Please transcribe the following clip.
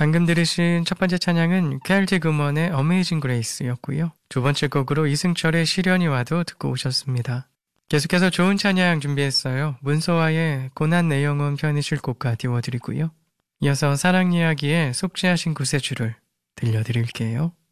방금 들으신 첫 번째 찬양은 켈틱 음원의 어메이징 그레이스였고요. 두 번째 곡으로 이승철의 시련이 와도 듣고 오셨습니다. 계속해서 좋은 찬양 준비했어요. 문소아의 고난 내 영혼 편히 쉴 곳가 띄워드리고요. 이어서 사랑 이야기의 속죄하신 구세주를 들려드릴게요.